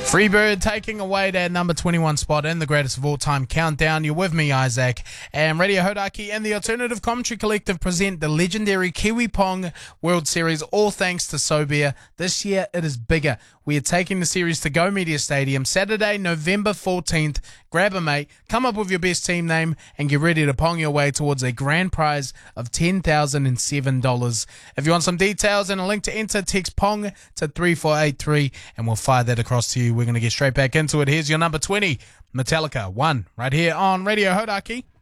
Freebird taking away that number 21 spot in the greatest of all time countdown. You're with me, Isaac, and Radio Hodaki and the Alternative Commentary Collective present the legendary Kiwi Pong World Series, all thanks to SoBeer. This year it is bigger. We are taking the series to Go Media Stadium Saturday, November 14th. Grab a mate, come up with your best team name, and get ready to pong your way towards a grand prize of $10,007. If you want some details and a link to enter, text PONG to 3483 and we'll fire that across to you. We're going to get straight back into it. Here's your number 20, Metallica 1, right here on Radio Hodaki.